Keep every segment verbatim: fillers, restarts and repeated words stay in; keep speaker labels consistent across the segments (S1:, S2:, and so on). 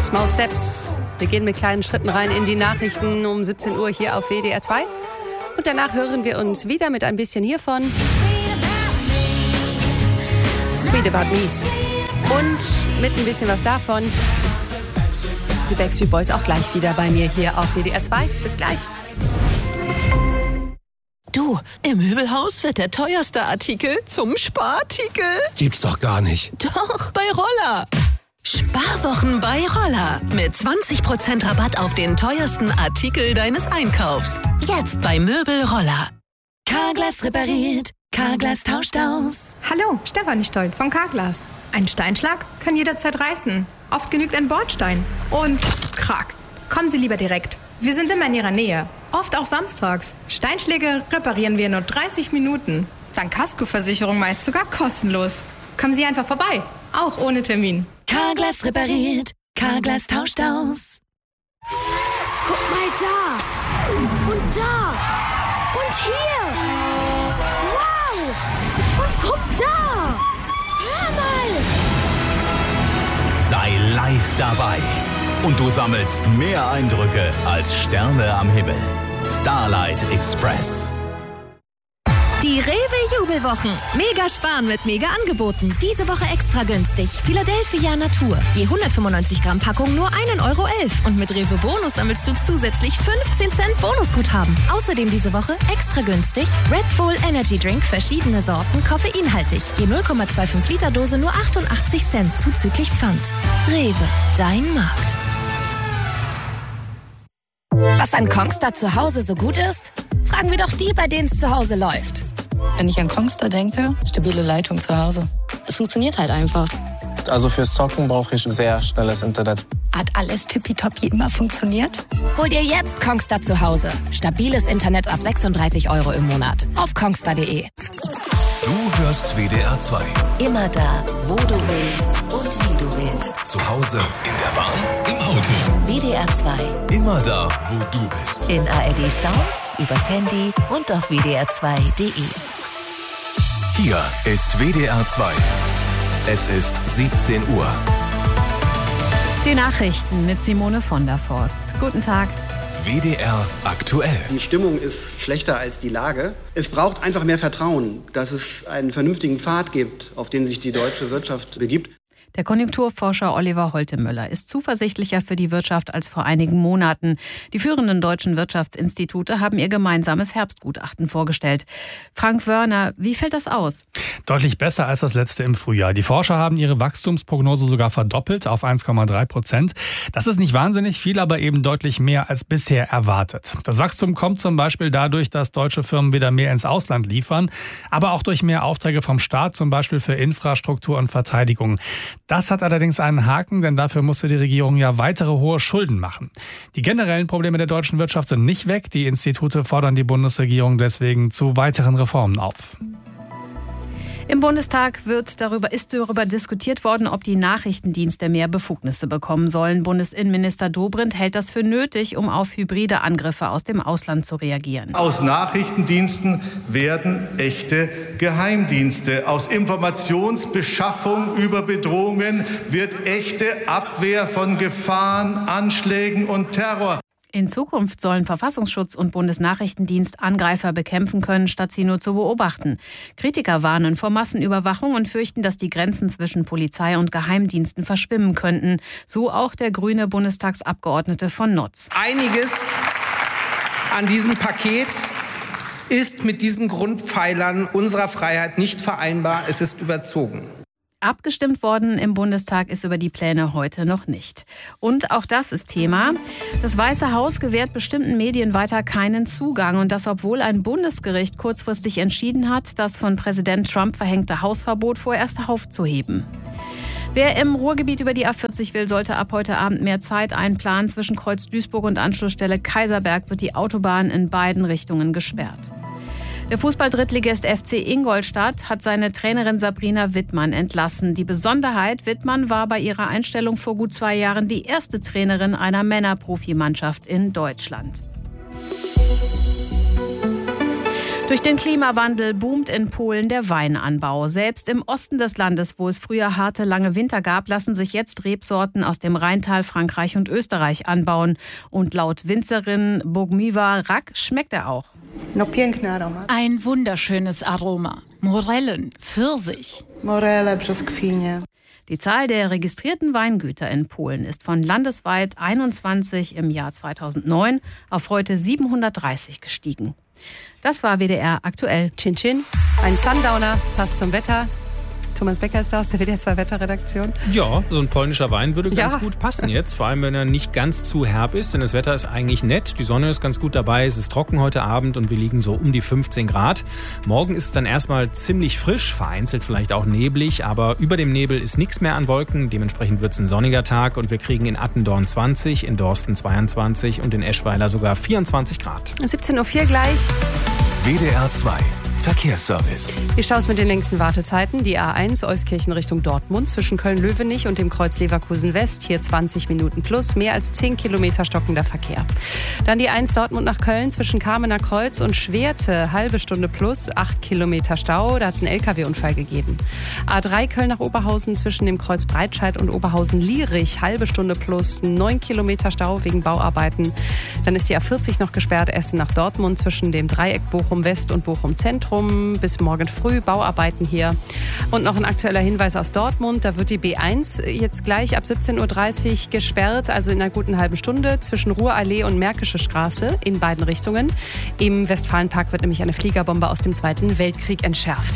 S1: Small Steps. Wir gehen mit kleinen Schritten rein in die Nachrichten um siebzehn Uhr hier auf W D R zwei. Und danach hören wir uns wieder mit ein bisschen hiervon. Sweet About Me. Und mit ein bisschen was davon. Die Backstreet Boys auch gleich wieder bei mir hier auf W D R zwei. Bis gleich.
S2: Du, im Möbelhaus wird der teuerste Artikel zum Sparartikel.
S3: Gibt's doch gar nicht.
S2: Doch, bei Roller. Sparwochen bei Roller. Mit zwanzig Prozent Rabatt auf den teuersten Artikel deines Einkaufs. Jetzt bei Möbel Roller.
S4: Carglass repariert, Carglass tauscht aus.
S5: Hallo, Stefanie Stoll von Carglass. Ein Steinschlag kann jederzeit reißen. Oft genügt ein Bordstein. Und krack. Kommen Sie lieber direkt. Wir sind immer in Ihrer Nähe. Oft auch samstags. Steinschläge reparieren wir in nur dreißig Minuten. Dank Kaskoversicherung meist sogar kostenlos. Kommen Sie einfach vorbei. Auch ohne Termin.
S4: Carglass repariert, Carglass tauscht aus.
S6: Guck mal da. Und da. Und hier. Wow. Und guck da. Hör mal.
S7: Sei live dabei. Und du sammelst mehr Eindrücke als Sterne am Himmel. Starlight Express.
S8: Die Rewe-Jubelwochen. Mega sparen mit Mega-Angeboten. Diese Woche extra günstig. Philadelphia Natur. Je hundertfünfundneunzig Gramm Packung nur ein Euro elf. Und mit Rewe Bonus sammelst du zusätzlich fünfzehn Cent Bonusguthaben. Außerdem diese Woche extra günstig Red Bull Energy Drink, verschiedene Sorten, koffeinhaltig. Je null Komma fünfundzwanzig Liter Dose nur achtundachtzig Cent zuzüglich Pfand. Rewe, dein Markt.
S4: Was an Kongstar zu Hause so gut ist? Fragen wir doch die, bei denen es zu Hause läuft.
S9: Wenn ich an Kongstar denke, stabile Leitung zu Hause. Es funktioniert halt einfach.
S10: Also fürs Zocken brauche ich sehr schnelles Internet.
S9: Hat alles tippitoppi immer funktioniert?
S4: Hol dir jetzt Kongstar zu Hause. Stabiles Internet ab sechsunddreißig Euro im Monat. Auf kongstar punkt de.
S3: Du hörst W D R zwei.
S4: Immer da, wo du willst und wie du willst.
S3: Zu Hause, in der Bahn, im Auto.
S4: W D R zwei.
S3: Immer da, wo du bist.
S4: In A R D Sounds, übers Handy und auf w d r zwei punkt de.
S3: Hier ist W D R zwei. Es ist siebzehn Uhr.
S1: Die Nachrichten mit Simone von der Forst. Guten Tag.
S3: W D R aktuell.
S11: Die Stimmung ist schlechter als die Lage. Es braucht einfach mehr Vertrauen, dass es einen vernünftigen Pfad gibt, auf den sich die deutsche Wirtschaft begibt.
S1: Der Konjunkturforscher Oliver Holtemöller ist zuversichtlicher für die Wirtschaft als vor einigen Monaten. Die führenden deutschen Wirtschaftsinstitute haben ihr gemeinsames Herbstgutachten vorgestellt. Frank Wörner, wie fällt das aus?
S12: Deutlich besser als das letzte im Frühjahr. Die Forscher haben ihre Wachstumsprognose sogar verdoppelt auf eins Komma drei Prozent. Das ist nicht wahnsinnig viel, aber eben deutlich mehr als bisher erwartet. Das Wachstum kommt zum Beispiel dadurch, dass deutsche Firmen wieder mehr ins Ausland liefern, aber auch durch mehr Aufträge vom Staat, zum Beispiel für Infrastruktur und Verteidigung. Das hat allerdings einen Haken, denn dafür musste die Regierung ja weitere hohe Schulden machen. Die generellen Probleme der deutschen Wirtschaft sind nicht weg. Die Institute fordern die Bundesregierung deswegen zu weiteren Reformen auf.
S1: Im Bundestag wird darüber, ist darüber diskutiert worden, ob die Nachrichtendienste mehr Befugnisse bekommen sollen. Bundesinnenminister Dobrindt hält das für nötig, um auf hybride Angriffe aus dem Ausland zu reagieren.
S13: Aus Nachrichtendiensten werden echte Geheimdienste. Aus Informationsbeschaffung über Bedrohungen wird echte Abwehr von Gefahren, Anschlägen und Terror.
S1: In Zukunft sollen Verfassungsschutz und Bundesnachrichtendienst Angreifer bekämpfen können, statt sie nur zu beobachten. Kritiker warnen vor Massenüberwachung und fürchten, dass die Grenzen zwischen Polizei und Geheimdiensten verschwimmen könnten. So auch der grüne Bundestagsabgeordnete von Notz.
S14: Einiges an diesem Paket ist mit diesen Grundpfeilern unserer Freiheit nicht vereinbar. Es ist überzogen.
S1: Abgestimmt worden im Bundestag ist über die Pläne heute noch nicht. Und auch das ist Thema. Das Weiße Haus gewährt bestimmten Medien weiter keinen Zugang. Und das, obwohl ein Bundesgericht kurzfristig entschieden hat, das von Präsident Trump verhängte Hausverbot vorerst aufzuheben. Wer im Ruhrgebiet über die A vierzig will, sollte ab heute Abend mehr Zeit einplanen. Zwischen Kreuz Duisburg und Anschlussstelle Kaiserberg wird die Autobahn in beiden Richtungen gesperrt. Der Fußball-Drittligist F C Ingolstadt hat seine Trainerin Sabrina Wittmann entlassen. Die Besonderheit: Wittmann war bei ihrer Einstellung vor gut zwei Jahren die erste Trainerin einer Männerprofimannschaft in Deutschland. Durch den Klimawandel boomt in Polen der Weinanbau. Selbst im Osten des Landes, wo es früher harte, lange Winter gab, lassen sich jetzt Rebsorten aus dem Rheintal, Frankreich und Österreich anbauen. Und laut Winzerin Bogmiwa Rack schmeckt er auch.
S15: Ein wunderschönes Aroma. Morellen, Pfirsich.
S16: Morele, Brzoskwinie.
S1: Die Zahl der registrierten Weingüter in Polen ist von landesweit einundzwanzig im Jahr zweitausendneun auf heute siebenhundertdreißig gestiegen. Das war W D R aktuell.
S17: Chin Chin, ein Sundowner, passt zum Wetter. Thomas Becker ist da aus der W D R zwei Wetterredaktion.
S18: Ja, so ein polnischer Wein würde ganz
S17: ja.
S18: gut passen jetzt, vor allem wenn er nicht ganz zu herb ist, denn das Wetter ist eigentlich nett, die Sonne ist ganz gut dabei, es ist trocken heute Abend und wir liegen so um die fünfzehn Grad. Morgen ist es dann erstmal ziemlich frisch, vereinzelt vielleicht auch neblig, aber über dem Nebel ist nichts mehr an Wolken, dementsprechend wird es ein sonniger Tag und wir kriegen in Attendorn zwanzig, in Dorsten zweiundzwanzig und in Eschweiler sogar vierundzwanzig Grad.
S17: siebzehn Uhr vier gleich.
S3: W D R zwei Verkehrsservice.
S17: Die Staus mit den längsten Wartezeiten. Die A eins Euskirchen Richtung Dortmund zwischen Köln-Löwenich und dem Kreuz Leverkusen West. Hier zwanzig Minuten plus, mehr als zehn Kilometer stockender Verkehr. Dann die eins Dortmund nach Köln zwischen Kamener Kreuz und Schwerte. Halbe Stunde plus, acht Kilometer Stau. Da hat es einen L K W-Unfall gegeben. A drei Köln nach Oberhausen zwischen dem Kreuz Breitscheid und Oberhausen-Lierich. Halbe Stunde plus, neun Kilometer Stau wegen Bauarbeiten. Dann ist die A vierzig noch gesperrt. Essen nach Dortmund zwischen dem Dreieck Bochum West und Bochum Zentrum. Bis morgen früh Bauarbeiten hier. Und noch ein aktueller Hinweis aus Dortmund. Da wird die B eins jetzt gleich ab siebzehn Uhr dreißig gesperrt, also in einer guten halben Stunde zwischen Ruhrallee und Märkische Straße in beiden Richtungen. Im Westfalenpark wird nämlich eine Fliegerbombe aus dem Zweiten Weltkrieg entschärft.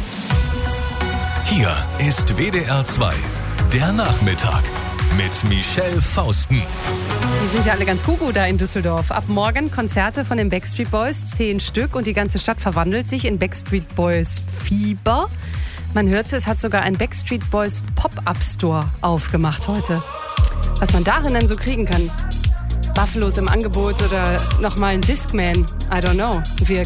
S3: Hier ist W D R zwei, der Nachmittag mit Michelle Fausten.
S17: Die sind ja alle ganz gugu da in Düsseldorf. Ab morgen Konzerte von den Backstreet Boys, zehn Stück. Und die ganze Stadt verwandelt sich in Backstreet Boys Fieber. Man hörte, es hat sogar ein Backstreet Boys Pop-Up-Store aufgemacht heute. Was man darin denn so kriegen kann. Buffalos im Angebot oder nochmal ein Discman. I don't know. Wir